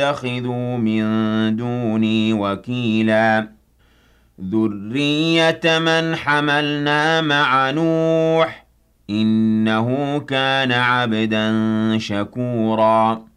اتَّخِذُوا مِن دُونِي وَكِيلًا ذُرِّيَّةَ مَنْ حَمَلْنَا مَعَ نُوحٍ ۚ إِنَّهُ كَانَ عَبْدًا شَكُورًا